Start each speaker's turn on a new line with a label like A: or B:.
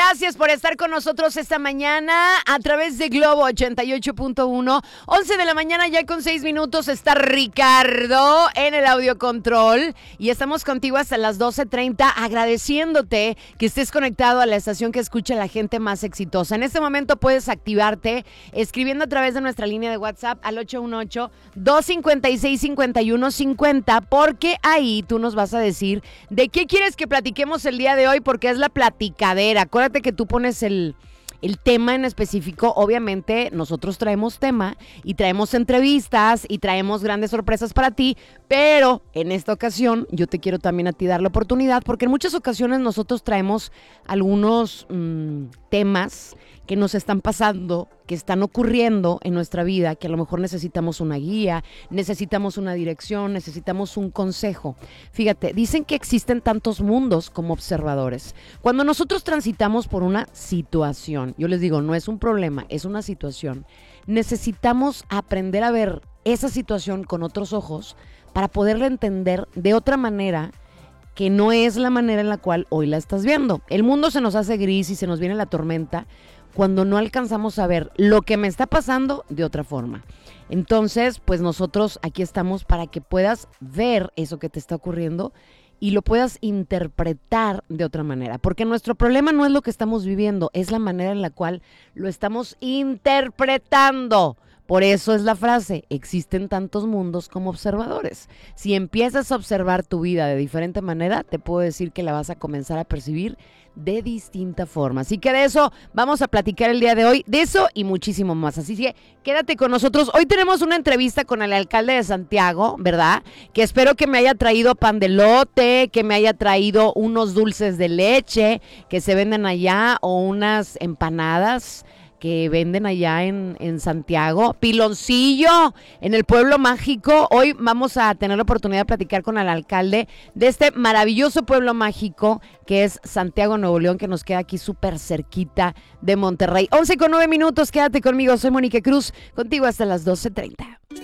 A: Gracias por estar con nosotros esta mañana a través de Globo 88.1. 11 de la mañana ya con 6 minutos está Ricardo en el audio control y estamos contigo hasta las 12:30 agradeciéndote que estés conectado a la estación que escucha la gente más exitosa. En este momento puedes activarte escribiendo a través de nuestra línea de WhatsApp al 818-256-5150 porque ahí tú nos vas a decir de qué quieres que platiquemos el día de hoy porque es la platicadera. Acuérdate que tú pones el tema en específico. Obviamente nosotros traemos tema y traemos entrevistas y traemos grandes sorpresas para ti, pero en esta ocasión yo te quiero también a ti dar la oportunidad porque en muchas ocasiones nosotros traemos algunos temas que nos están pasando, que están ocurriendo en nuestra vida, que a lo mejor necesitamos una guía, necesitamos una dirección, necesitamos un consejo. Fíjate, dicen que existen tantos mundos como observadores. Cuando nosotros transitamos por una situación, yo les digo, no es un problema, es una situación, necesitamos aprender a ver esa situación con otros ojos para poderla entender de otra manera que no es la manera en la cual hoy la estás viendo. El mundo se nos hace gris y se nos viene la tormenta cuando no alcanzamos a ver lo que me está pasando de otra forma. Entonces, pues nosotros aquí estamos para que puedas ver eso que te está ocurriendo y lo puedas interpretar de otra manera. Porque nuestro problema no es lo que estamos viviendo, es la manera en la cual lo estamos interpretando. Por eso es la frase, existen tantos mundos como observadores. Si empiezas a observar tu vida de diferente manera, te puedo decir que la vas a comenzar a percibir de distinta forma. Así que de eso vamos a platicar el día de hoy, de eso y muchísimo más. Así que quédate con nosotros. Hoy tenemos una entrevista con el alcalde de Santiago, ¿verdad? Que espero que me haya traído pan de elote, que me haya traído unos dulces de leche que se venden allá o unas empanadas que venden allá en Santiago, piloncillo en el pueblo mágico. Hoy vamos a tener la oportunidad de platicar con el alcalde de este maravilloso pueblo mágico que es Santiago, Nuevo León, que nos queda aquí súper cerquita de Monterrey. 11:09, quédate conmigo, soy Mónica Cruz, contigo hasta las 12:30.